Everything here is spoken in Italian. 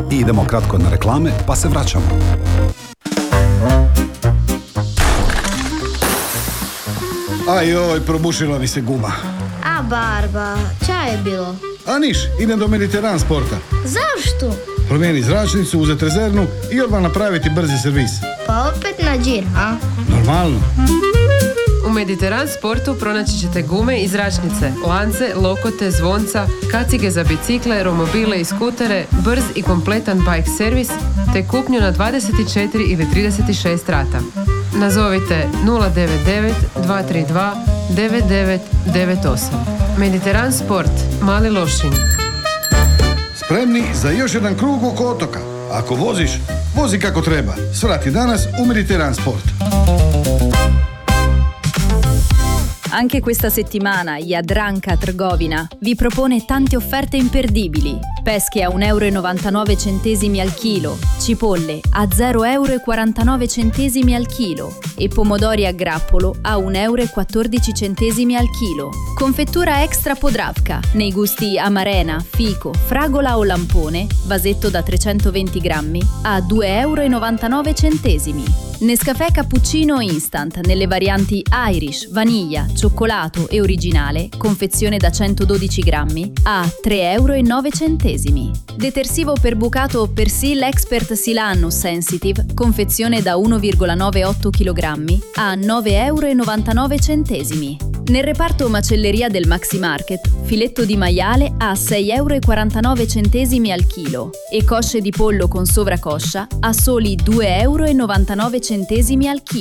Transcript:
Idemo kratko na reklame, pa se vraćamo. Ajoj, probušila mi se guma. A Barba, ča je bilo? A niš, idem do Mediteran sporta. Zašto? Promijeni zračnicu, uzeti rezervnu i odmah napraviti brzi servis. Pa opet na džir, a? Normalno. U Mediteran sportu pronaći ćete gume i zračnice, lance, lokote, zvonca, kacige za bicikle, romobile i skutere, brz i kompletan bike servis, te kupnju na 24 ili 36 rata. Nazovite 099 232 9998. Mediteran sport, Mali Lošinj. Spremni za još jedan krug oko otoka. Ako voziš, vozi kako treba. Svrati danas u Mediteran sport. Anche questa settimana Jadranka Trgovina vi propone tante offerte imperdibili. Pesche a 1,99 euro al chilo, cipolle a 0,49 euro al chilo e pomodori a grappolo a 1,14 euro al chilo. Confettura extra Podravka nei gusti amarena, fico, fragola o lampone, vasetto da 320 grammi a 2,99 euro. Nescafè cappuccino instant nelle varianti Irish, vaniglia, cioccolato e originale, confezione da 112 grammi, a 3,09 euro. Detersivo per bucato Persil Expert Silano Sensitive, confezione da 1,98 kg, a 9,99 euro. Nel reparto macelleria del Maxi Market, filetto di maiale a 6,49 euro al chilo e cosce di pollo con sovracoscia a soli 2,99 euro al chilo.